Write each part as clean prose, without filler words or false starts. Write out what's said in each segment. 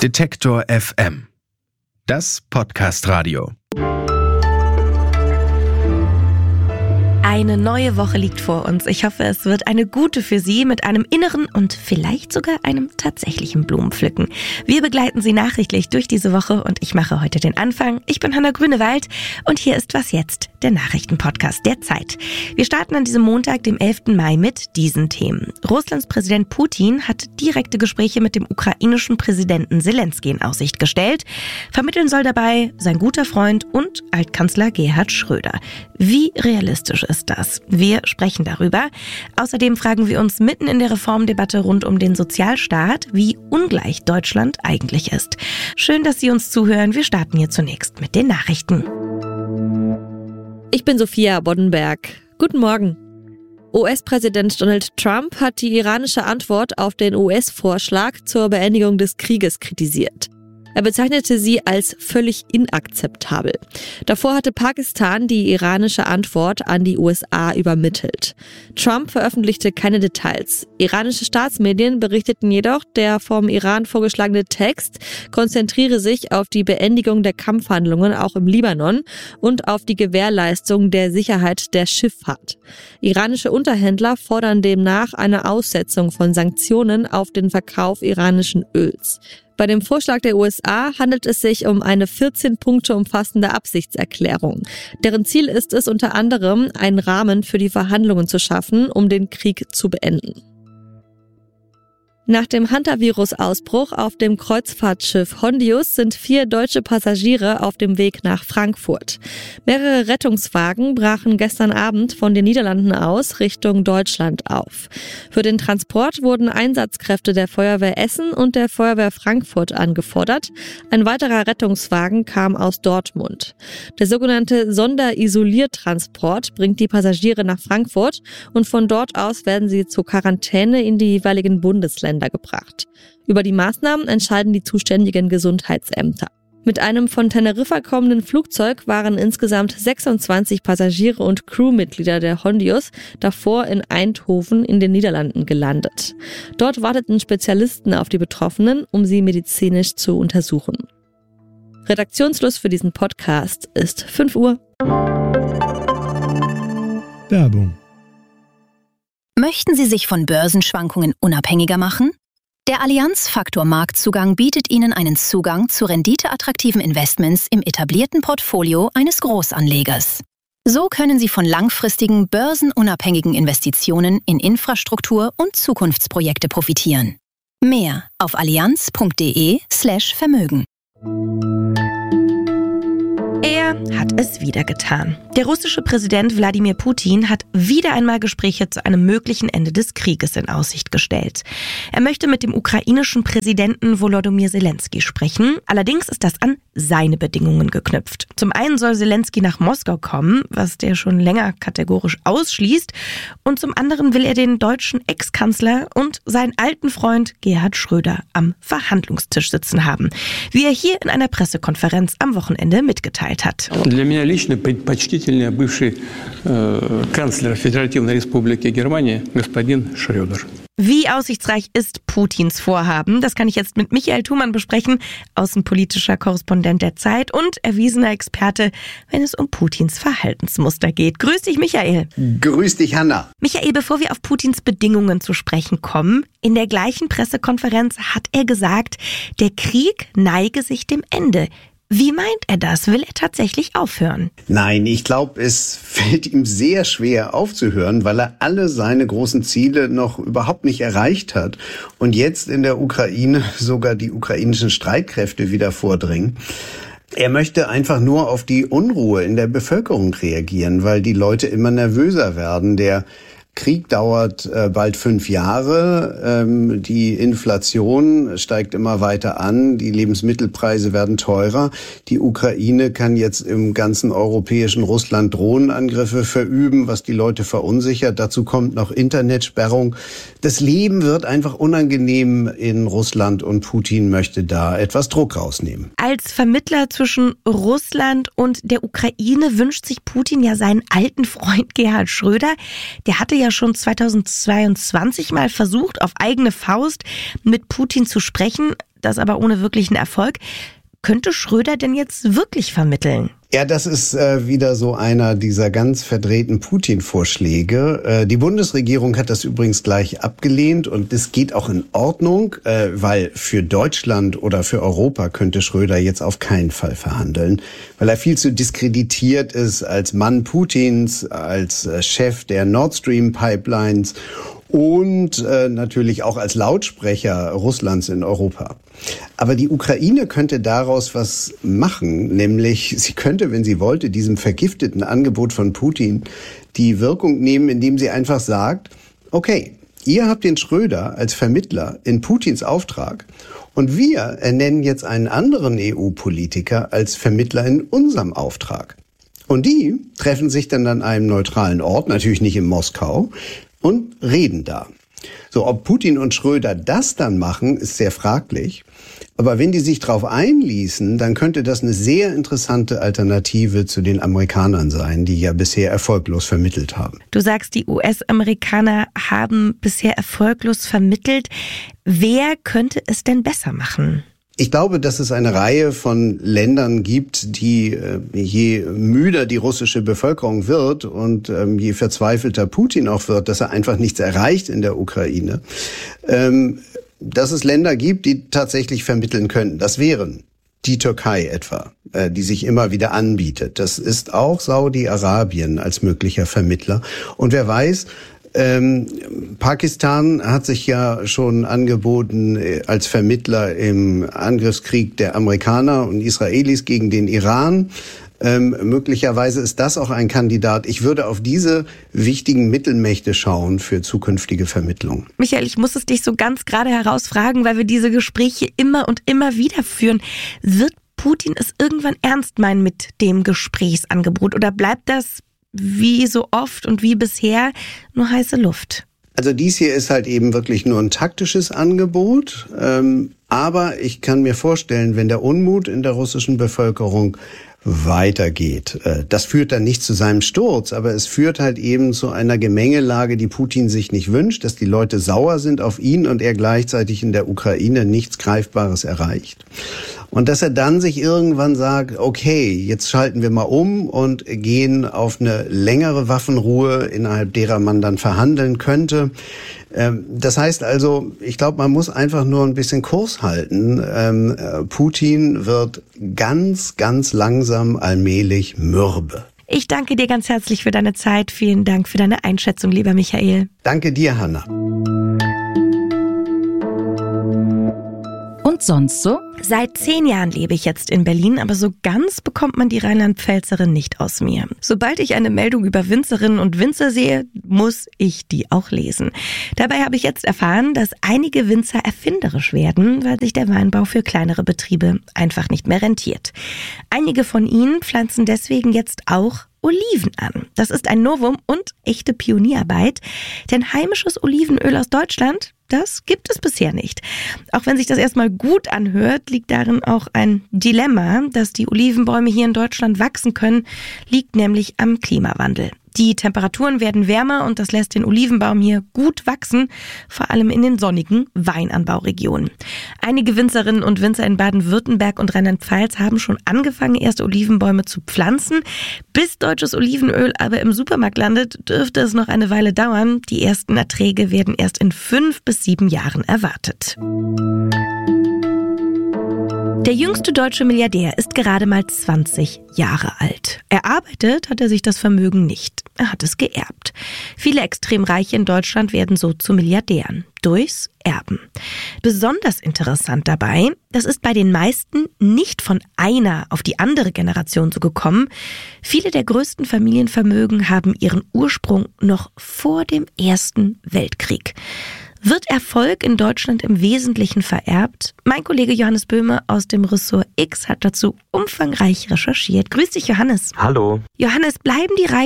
Detektor FM. Das Podcast-Radio. Eine neue Woche liegt vor uns. Ich hoffe, es wird eine gute für Sie mit einem inneren und vielleicht sogar einem tatsächlichen Blumenpflücken. Wir begleiten Sie nachrichtlich durch diese Woche und ich mache heute den Anfang. Ich bin Hanna Grünewald und hier ist Was jetzt, der Nachrichtenpodcast der Zeit. Wir starten an diesem Montag, dem 11. Mai mit diesen Themen. Russlands Präsident Putin hat direkte Gespräche mit dem ukrainischen Präsidenten Selenskyj in Aussicht gestellt. Vermitteln soll dabei sein guter Freund und Altkanzler Gerhard Schröder. Wie realistisch ist das? Wir sprechen darüber. Außerdem fragen wir uns mitten in der Reformdebatte rund um den Sozialstaat, wie ungleich Deutschland eigentlich ist. Schön, dass Sie uns zuhören. Wir starten hier zunächst mit den Nachrichten. Ich bin Sophia Boddenberg. Guten Morgen. US-Präsident Donald Trump hat die iranische Antwort auf den US-Vorschlag zur Beendigung des Krieges kritisiert. Er bezeichnete sie als völlig inakzeptabel. Davor hatte Pakistan die iranische Antwort an die USA übermittelt. Trump veröffentlichte keine Details. Iranische Staatsmedien berichteten jedoch, der vom Iran vorgeschlagene Text konzentriere sich auf die Beendigung der Kampfhandlungen auch im Libanon und auf die Gewährleistung der Sicherheit der Schifffahrt. Iranische Unterhändler fordern demnach eine Aussetzung von Sanktionen auf den Verkauf iranischen Öls. Bei dem Vorschlag der USA handelt es sich um eine 14 Punkte umfassende Absichtserklärung. Deren Ziel ist es unter anderem, einen Rahmen für die Verhandlungen zu schaffen, um den Krieg zu beenden. Nach dem Hantavirus-Ausbruch auf dem Kreuzfahrtschiff Hondius sind 4 deutsche Passagiere auf dem Weg nach Frankfurt. Mehrere Rettungswagen brachen gestern Abend von den Niederlanden aus Richtung Deutschland auf. Für den Transport wurden Einsatzkräfte der Feuerwehr Essen und der Feuerwehr Frankfurt angefordert. Ein weiterer Rettungswagen kam aus Dortmund. Der sogenannte Sonderisoliertransport bringt die Passagiere nach Frankfurt und von dort aus werden sie zur Quarantäne in die jeweiligen Bundesländer gebracht. Über die Maßnahmen entscheiden die zuständigen Gesundheitsämter. Mit einem von Teneriffa kommenden Flugzeug waren insgesamt 26 Passagiere und Crewmitglieder der Hondius davor in Eindhoven in den Niederlanden gelandet. Dort warteten Spezialisten auf die Betroffenen, um sie medizinisch zu untersuchen. Redaktionsschluss für diesen Podcast ist 5 Uhr. Werbung. Möchten Sie sich von Börsenschwankungen unabhängiger machen? Der Allianz Faktor Marktzugang bietet Ihnen einen Zugang zu renditeattraktiven Investments im etablierten Portfolio eines Großanlegers. So können Sie von langfristigen, börsenunabhängigen Investitionen in Infrastruktur und Zukunftsprojekte profitieren. Mehr auf allianz.de/Vermögen. Er hat es wieder getan. Der russische Präsident Wladimir Putin hat wieder einmal Gespräche zu einem möglichen Ende des Krieges in Aussicht gestellt. Er möchte mit dem ukrainischen Präsidenten Volodymyr Selenskyj sprechen. Allerdings ist das an seine Bedingungen geknüpft. Zum einen soll Selenskyj nach Moskau kommen, was der schon länger kategorisch ausschließt. Und zum anderen will er den deutschen Ex-Kanzler und seinen alten Freund Gerhard Schröder am Verhandlungstisch sitzen haben, wie er hier in einer Pressekonferenz am Wochenende mitgeteilt hat. Для меня лично предпочтительнее бывший канцлер Федеративной Республики Германия, господин Schröder. Wie aussichtsreich ist Putins Vorhaben? Das kann ich jetzt mit Michael Thumann besprechen, außenpolitischer Korrespondent der Zeit und erwiesener Experte, wenn es um Putins Verhaltensmuster geht. Grüß dich, Michael. Grüß dich, Hanna. Michael, bevor wir auf Putins Bedingungen zu sprechen kommen, in der gleichen Pressekonferenz hat er gesagt, der Krieg neige sich dem Ende. Wie meint er das? Will er tatsächlich aufhören? Nein, ich glaube, es fällt ihm sehr schwer aufzuhören, weil er alle seine großen Ziele noch überhaupt nicht erreicht hat und jetzt in der Ukraine sogar die ukrainischen Streitkräfte wieder vordringen. Er möchte einfach nur auf die Unruhe in der Bevölkerung reagieren, weil die Leute immer nervöser werden. Der Krieg dauert bald 5 Jahre. Die Inflation steigt immer weiter an. Die Lebensmittelpreise werden teurer. Die Ukraine kann jetzt im ganzen europäischen Russland Drohnenangriffe verüben, was die Leute verunsichert. Dazu kommt noch Internetsperrung. Das Leben wird einfach unangenehm in Russland und Putin möchte da etwas Druck rausnehmen. Als Vermittler zwischen Russland und der Ukraine wünscht sich Putin ja seinen alten Freund Gerhard Schröder. Der hatte ja ja schon 2022 mal versucht, auf eigene Faust mit Putin zu sprechen, das aber ohne wirklichen Erfolg. Könnte Schröder denn jetzt wirklich vermitteln? Ja, das ist wieder so einer dieser ganz verdrehten Putin-Vorschläge. Die Bundesregierung hat das übrigens gleich abgelehnt und das geht auch in Ordnung, weil für Deutschland oder für Europa könnte Schröder jetzt auf keinen Fall verhandeln, weil er viel zu diskreditiert ist als Mann Putins, als Chef der Nord Stream Pipelines und natürlich auch als Lautsprecher Russlands in Europa. Aber die Ukraine könnte daraus was machen, nämlich sie könnte, wenn sie wollte, diesem vergifteten Angebot von Putin die Wirkung nehmen, indem sie einfach sagt, okay, ihr habt den Schröder als Vermittler in Putins Auftrag und wir ernennen jetzt einen anderen EU-Politiker als Vermittler in unserem Auftrag. Und die treffen sich dann an einem neutralen Ort, natürlich nicht in Moskau, und reden da. So, ob Putin und Schröder das dann machen, ist sehr fraglich. Aber wenn die sich darauf einließen, dann könnte das eine sehr interessante Alternative zu den Amerikanern sein, die ja bisher erfolglos vermittelt haben. Du sagst, die US-Amerikaner haben bisher erfolglos vermittelt. Wer könnte es denn besser machen? Ich glaube, dass es eine Reihe von Ländern gibt, die je müder die russische Bevölkerung wird und je verzweifelter Putin auch wird, dass er einfach nichts erreicht in der Ukraine, dass es Länder gibt, die tatsächlich vermitteln können. Das wären die Türkei etwa, die sich immer wieder anbietet. Das ist auch Saudi-Arabien als möglicher Vermittler. Und wer weiß, Pakistan hat sich ja schon angeboten als Vermittler im Angriffskrieg der Amerikaner und Israelis gegen den Iran. Möglicherweise ist das auch ein Kandidat. Ich würde auf diese wichtigen Mittelmächte schauen für zukünftige Vermittlung. Michael, ich muss es dich so ganz gerade herausfragen, weil wir diese Gespräche immer und immer wieder führen. Wird Putin es irgendwann ernst meinen mit dem Gesprächsangebot oder bleibt das wie so oft und wie bisher nur heiße Luft? Also dies hier ist halt eben wirklich nur ein taktisches Angebot. Aber ich kann mir vorstellen, wenn der Unmut in der russischen Bevölkerung weitergeht, das führt dann nicht zu seinem Sturz, aber es führt halt eben zu einer Gemengelage, die Putin sich nicht wünscht, dass die Leute sauer sind auf ihn und er gleichzeitig in der Ukraine nichts Greifbares erreicht. Und dass er dann sich irgendwann sagt, okay, jetzt schalten wir mal um und gehen auf eine längere Waffenruhe, innerhalb derer man dann verhandeln könnte. Das heißt also, ich glaube, man muss einfach nur ein bisschen Kurs halten. Putin wird ganz, ganz langsam allmählich mürbe. Ich danke dir ganz herzlich für deine Zeit. Vielen Dank für deine Einschätzung, lieber Michael. Danke dir, Hanna. Und sonst so? Seit 10 Jahren lebe ich jetzt in Berlin, aber so ganz bekommt man die Rheinland-Pfälzerin nicht aus mir. Sobald ich eine Meldung über Winzerinnen und Winzer sehe, muss ich die auch lesen. Dabei habe ich jetzt erfahren, dass einige Winzer erfinderisch werden, weil sich der Weinbau für kleinere Betriebe einfach nicht mehr rentiert. Einige von ihnen pflanzen deswegen jetzt auch Oliven an. Das ist ein Novum und echte Pionierarbeit, denn heimisches Olivenöl aus Deutschland, das gibt es bisher nicht. Auch wenn sich das erstmal gut anhört, liegt darin auch ein Dilemma. Dass die Olivenbäume hier in Deutschland wachsen können, liegt nämlich am Klimawandel. Die Temperaturen werden wärmer und das lässt den Olivenbaum hier gut wachsen, vor allem in den sonnigen Weinanbauregionen. Einige Winzerinnen und Winzer in Baden-Württemberg und Rheinland-Pfalz haben schon angefangen, erste Olivenbäume zu pflanzen. Bis deutsches Olivenöl aber im Supermarkt landet, dürfte es noch eine Weile dauern. Die ersten Erträge werden erst in 5 bis 7 Jahren erwartet. Der jüngste deutsche Milliardär ist gerade mal 20 Jahre alt. Erarbeitet hat er sich das Vermögen nicht. Er hat es geerbt. Viele Extremreiche in Deutschland werden so zu Milliardären. Durchs Erben. Besonders interessant dabei, das ist bei den meisten nicht von einer auf die andere Generation so gekommen. Viele der größten Familienvermögen haben ihren Ursprung noch vor dem Ersten Weltkrieg. Wird Erfolg in Deutschland im Wesentlichen vererbt? Mein Kollege Johannes Böhme aus dem Ressort X hat dazu umfangreich recherchiert. Grüß dich, Johannes. Hallo. Johannes, bleiben die Reichen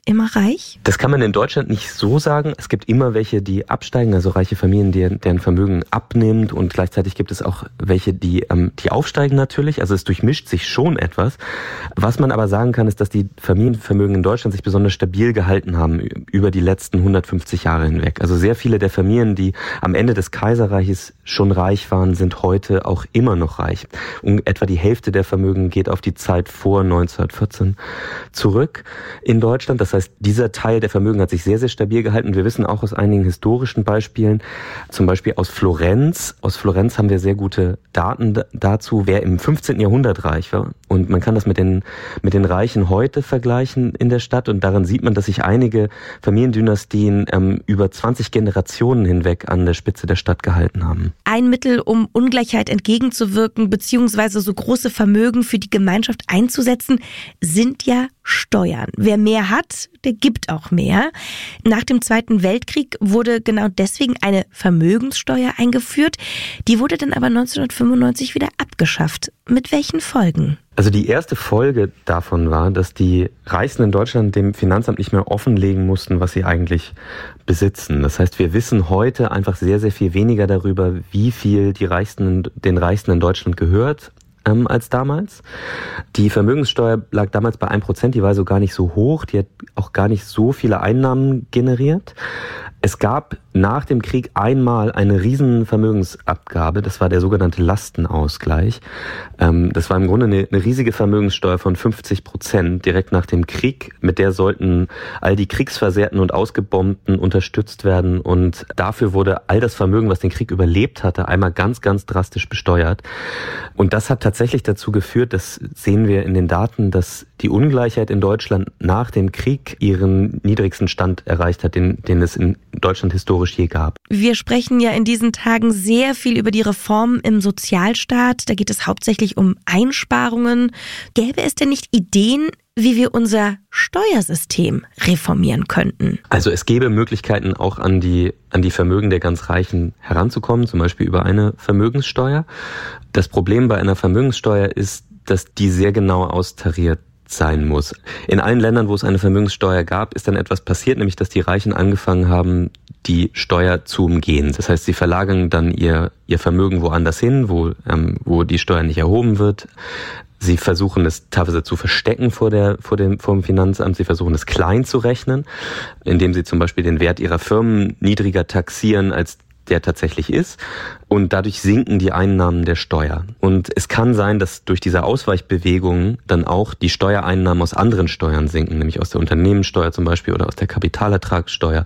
immer reich? Das kann man in Deutschland nicht so sagen. Es gibt immer welche, die absteigen, also reiche Familien, deren Vermögen abnimmt, und gleichzeitig gibt es auch welche, die aufsteigen natürlich. Also es durchmischt sich schon etwas. Was man aber sagen kann, ist, dass die Familienvermögen in Deutschland sich besonders stabil gehalten haben über die letzten 150 Jahre hinweg. Also sehr viele der Familien, die am Ende des Kaiserreiches schon reich waren, sind heute auch immer noch reich. Und etwa die Hälfte der Vermögen geht auf die Zeit vor 1914 zurück in Deutschland. Das heißt, dieser Teil der Vermögen hat sich sehr, sehr stabil gehalten. Wir wissen auch aus einigen historischen Beispielen, zum Beispiel aus Florenz. Aus Florenz haben wir sehr gute Daten dazu, wer im 15. Jahrhundert reich war. Und man kann das mit den Reichen heute vergleichen in der Stadt. Und daran sieht man, dass sich einige Familiendynastien über 20 Generationen hinweg an der Spitze der Stadt gehalten haben. Ein Mittel, um Ungleichheit entgegenzuwirken bzw. so große Vermögen für die Gemeinschaft einzusetzen, sind ja Steuern. Wer mehr hat, der gibt auch mehr. Nach dem Zweiten Weltkrieg wurde genau deswegen eine Vermögenssteuer eingeführt. Die wurde dann aber 1995 wieder abgeschafft. Mit welchen Folgen? Also die erste Folge davon war, dass die Reichsten in Deutschland dem Finanzamt nicht mehr offenlegen mussten, was sie eigentlich besitzen. Das heißt, wir wissen heute einfach sehr, sehr viel weniger darüber, wie viel den Reichsten in Deutschland gehört als damals. Die Vermögenssteuer lag damals bei 1%, die war also gar nicht so hoch, die hat auch gar nicht so viele Einnahmen generiert. Es gab nach dem Krieg einmal eine riesen Vermögensabgabe, das war der sogenannte Lastenausgleich. Das war im Grunde eine riesige Vermögenssteuer von 50% direkt nach dem Krieg. Mit der sollten all die Kriegsversehrten und Ausgebombten unterstützt werden, und dafür wurde all das Vermögen, was den Krieg überlebt hatte, einmal ganz, ganz drastisch besteuert. Und das hat tatsächlich dazu geführt, das sehen wir in den Daten, dass die Ungleichheit in Deutschland nach dem Krieg ihren niedrigsten Stand erreicht hat, den es in Deutschland historisch je gab. Wir sprechen ja in diesen Tagen sehr viel über die Reformen im Sozialstaat. Da geht es hauptsächlich um Einsparungen. Gäbe es denn nicht Ideen, wie wir unser Steuersystem reformieren könnten? Also es gäbe Möglichkeiten, auch an die Vermögen der ganz Reichen heranzukommen, zum Beispiel über eine Vermögenssteuer. Das Problem bei einer Vermögenssteuer ist, dass die sehr genau austariert sein muss. In allen Ländern, wo es eine Vermögenssteuer gab, ist dann etwas passiert, nämlich dass die Reichen angefangen haben, die Steuer zu umgehen. Das heißt, sie verlagern dann ihr Vermögen woanders hin, wo die Steuer nicht erhoben wird. Sie versuchen es teilweise zu verstecken vor dem Finanzamt. Sie versuchen es klein zu rechnen, indem sie zum Beispiel den Wert ihrer Firmen niedriger taxieren, als der tatsächlich ist. Und dadurch sinken die Einnahmen der Steuer. Und es kann sein, dass durch diese Ausweichbewegungen dann auch die Steuereinnahmen aus anderen Steuern sinken, nämlich aus der Unternehmenssteuer zum Beispiel oder aus der Kapitalertragssteuer.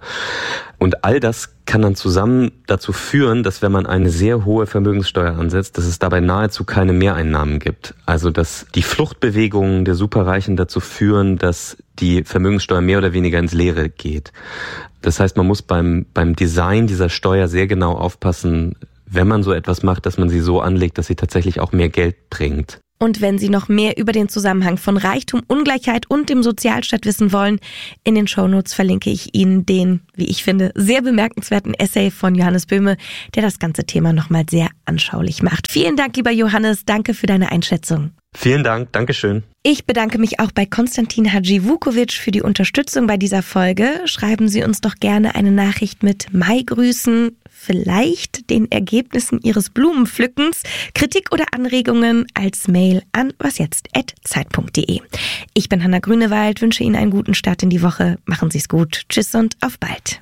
Und all das kann dann zusammen dazu führen, dass wenn man eine sehr hohe Vermögenssteuer ansetzt, dass es dabei nahezu keine Mehreinnahmen gibt. Also dass die Fluchtbewegungen der Superreichen dazu führen, dass die Vermögenssteuer mehr oder weniger ins Leere geht. Das heißt, man muss beim Design dieser Steuer sehr genau aufpassen, wenn man so etwas macht, dass man sie so anlegt, dass sie tatsächlich auch mehr Geld bringt. Und wenn Sie noch mehr über den Zusammenhang von Reichtum, Ungleichheit und dem Sozialstaat wissen wollen, in den Shownotes verlinke ich Ihnen den, wie ich finde, sehr bemerkenswerten Essay von Johannes Böhme, der das ganze Thema nochmal sehr anschaulich macht. Vielen Dank, lieber Johannes. Danke für deine Einschätzung. Vielen Dank. Dankeschön. Ich bedanke mich auch bei Konstantin Hadživuković für die Unterstützung bei dieser Folge. Schreiben Sie uns doch gerne eine Nachricht mit Maigrüßen, vielleicht den Ergebnissen Ihres Blumenpflückens, Kritik oder Anregungen als Mail an wasjetzt@zeit.de. Ich bin Hanna Grünewald, wünsche Ihnen einen guten Start in die Woche. Machen Sie es gut. Tschüss und auf bald.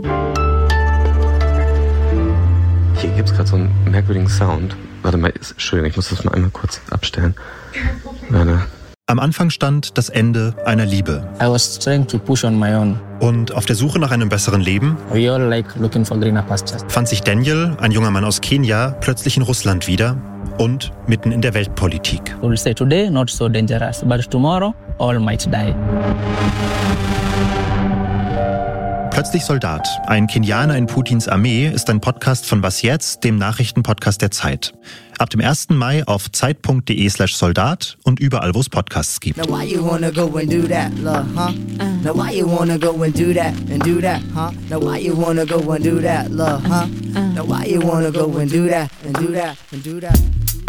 Hier gibt es gerade so einen merkwürdigen Sound. Warte mal, Entschuldigung, ich muss das mal einmal kurz abstellen. Warte. Am Anfang stand das Ende einer Liebe. I was trying to push on my own. Und auf der Suche nach einem besseren Leben We all like looking for greener pastures. fand sich Daniel, ein junger Mann aus Kenia, plötzlich in Russland wieder und mitten in der Weltpolitik. We will say today not so dangerous, but tomorrow all might die. Plötzlich Soldat, ein Kenianer in Putins Armee, ist ein Podcast von Was Jetzt, dem Nachrichtenpodcast der Zeit. Ab dem 1. Mai auf zeit.de/Soldat und überall, wo es Podcasts gibt. Now why you wanna go and do that, love, huh? Now why you wanna go and do that, huh? Now why you wanna go and do that, love, huh? Now why you wanna go and do that, and do that, and do that?